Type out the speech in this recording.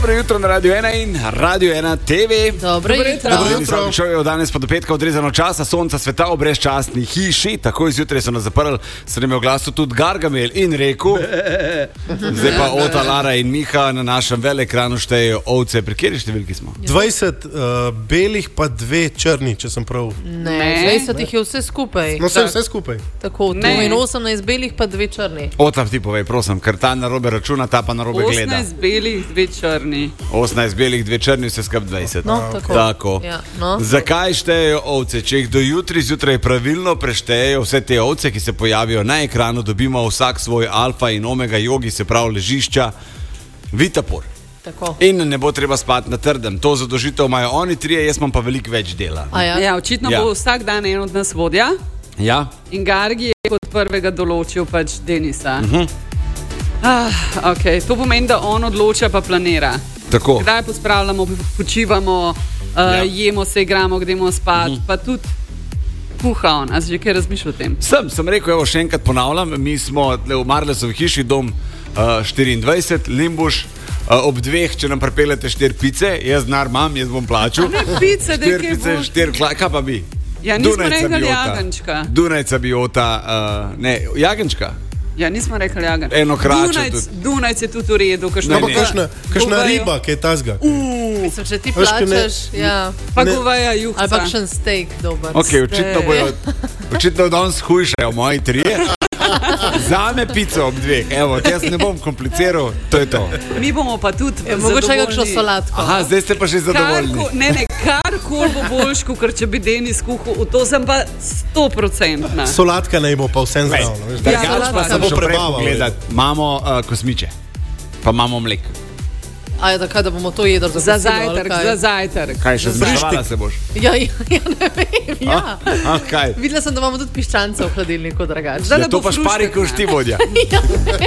Dobro jutro na Radio 1 in Radio 1 TV. Dobro jutro. Šel je danes pa do petka odrezano časa, sonca, sveta v brezčasni hiši. Takoj zjutraj so nas zaprli, se nam je oglasil tudi Gargamel in rekel, zdaj pa Ota, Lara in Miha na našem velekranu štejejo ovce. Pri kateri številki smo? 20 belih pa 2 črni, če sem prav. Ne, 20 jih je vse skupaj. No, vse skupaj. Tako, tu in 18 belih pa 2 črni. Ota, ti povej, prosim, ker ta narobe računa, ta pa narobe gleda. 18 belih, 2 črni. 18 belih, 2 črni, vse skupaj 20. No, tako. Ja, no. Zakaj štejejo ovce? Če jih do jutri zjutraj pravilno preštejejo vse te ovce, ki se pojavijo na ekranu, dobimo vsak svoj alfa in omega jogi, se pravi ležišča, Vitapur. Tako. In ne bo treba spati na trdem. To zadožitev imajo oni trije, jaz imam pa veliko več dela. Ja, očitno bo vsak dan en od nas vodja. Ja. In Gargi je kot prvega določil pač Denisa. Okay. To pomeni, da on odloča pa planira. Tako. Kdaj pospravljamo, počivamo, jemo se, igramo, gremo spat, pa tudi kuha on. A si že kaj razmišljal o tem? Sem rekel, evo še enkrat ponavljam, mi smo v Marlesovi hiši, dom 24, Limbuš, ob 2, če nam pripeljete 4 pice, jaz denar imam, jaz bom plačal. 4 pice, da 4 pice, 4 kaj pa bi? Ja, nismo rekli jagenčka. Dunajca biota, ne, jagenčka. Ja, nismo rekli jagenčka. Eno krače tudi. Dunajc je tudi v redu. Kakšna riba, kaj je tazga? Mislim, če ti plačaš, ja. Pa goveja juhca. Ali pa kakšen steak dober. Ok, očitno danes hujšajo moji trije. Zame pico ob 2. Evo, jaz ne bom kompliciral, to je to. Mi bomo pa tudi mogoče kakšno solatko. Aha, zdaj ste pa že zadovoljni. Karkoli bo boljš, kot če bi Denis kuhal, v to sem pa 100%. Solatka naj bo pa vsem zdravljeno. Drugač pa sem šel prej pogledat. Imamo kosmiče, pa imamo mlek. A je tako, da bomo to jedli za zajtrk. Kaj, še zmršvala se boš? Ja, ne vem, ja. Kaj? Videla sem, da imamo tudi piščance v hladilniku, dragač. To pa špari, ko už ti vodja.